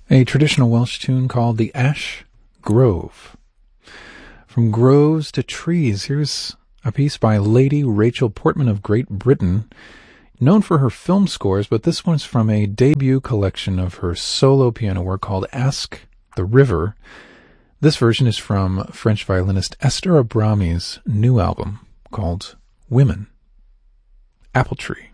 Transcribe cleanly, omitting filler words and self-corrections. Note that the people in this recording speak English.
A traditional Welsh tune called the Ash Grove. From groves to trees, here's a piece by Lady Rachel Portman of Great Britain, known for her film scores, but this one's from a debut collection of her solo piano work called Ask the River. This version is from French violinist Esther Abrami's new album called Women. Apple Tree.